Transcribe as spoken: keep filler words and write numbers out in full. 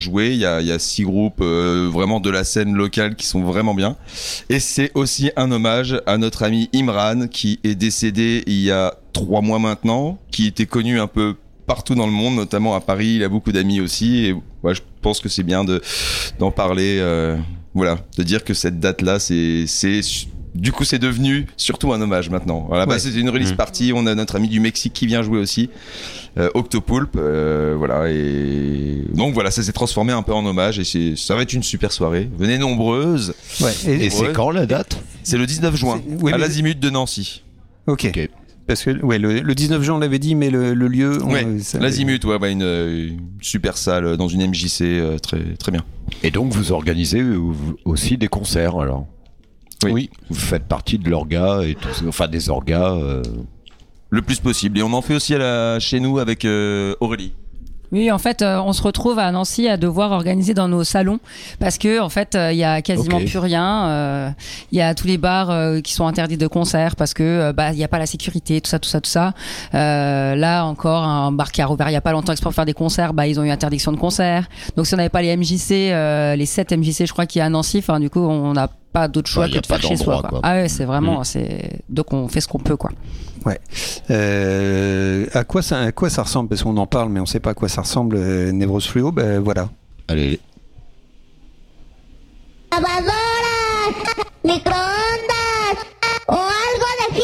jouer. Il y a, il y a six groupes euh, vraiment de la scène locale qui sont vraiment bien. Et c'est aussi un hommage à notre ami Imran qui est décédé il y a trois mois maintenant, qui était connu un peu partout dans le monde, notamment à Paris. Il a beaucoup d'amis aussi. Et ouais, je pense que c'est bien de, d'en parler. Euh, voilà, de dire que cette date-là, c'est... c'est du coup, c'est devenu surtout un hommage maintenant. Voilà, bah, ouais. C'était une release mmh. party. On a notre ami du Mexique qui vient jouer aussi, euh, Octopulp. Euh, voilà, et donc voilà, ça s'est transformé un peu en hommage et c'est, ça va être une super soirée. Venez nombreuses. Ouais. Et, et c'est quand la date ? C'est le dix-neuf juin, oui, à mais... l'Azimut de Nancy. Ok. okay. Parce que ouais, le, le dix-neuf juin on l'avait dit, mais le, le lieu. On, ouais, ça, l'Azimut, ouais, bah une, une super salle dans une M J C, euh, très très bien. Et donc vous organisez aussi des concerts alors ? Oui. oui, vous faites partie de l'orga et tout, enfin des orgas. Euh... Le plus possible. Et on en fait aussi à la, chez nous avec euh, Aurélie. Oui, en fait, euh, on se retrouve à Nancy à devoir organiser dans nos salons parce que en fait, il euh, y a quasiment okay. plus rien. Il euh, y a tous les bars euh, qui sont interdits de concert parce que euh, bah il y a pas la sécurité, tout ça, tout ça, tout ça. Euh, là encore, un bar qui a rouvert il y a pas longtemps pour faire des concerts, bah ils ont eu interdiction de concert. Donc si on n'avait pas les M J C, euh, les sept M J C, je crois qu'il y a à Nancy. Enfin, du coup, on n'a pas d'autre choix bah, que de faire chez soi. Quoi. Ah ouais, c'est vraiment, mmh. c'est donc on fait ce qu'on peut, quoi. Ouais. Euh, à quoi ça, à quoi ça ressemble ? Parce qu'on en parle, mais on ne sait pas à quoi ça ressemble. Euh, Nevros Fluo, ben voilà. Allez. Micro